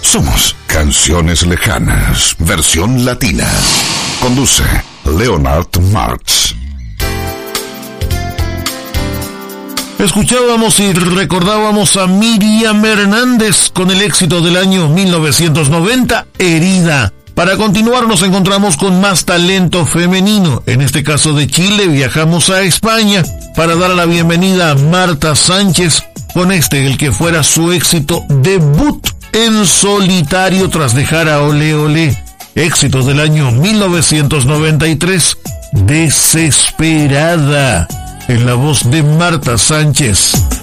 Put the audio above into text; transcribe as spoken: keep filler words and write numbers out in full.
Somos Canciones Lejanas, versión latina. Conduce Leonard Marx. Escuchábamos y recordábamos a Miriam Hernández con el éxito del año mil novecientos noventa, Herida. Para continuar nos encontramos con más talento femenino. En este caso de Chile viajamos a España para dar la bienvenida a Marta Sánchez con este, el que fuera su éxito debut en solitario tras dejar a Olé Olé. Éxito del año mil novecientos noventa y tres, Desesperada, en la voz de Marta Sánchez.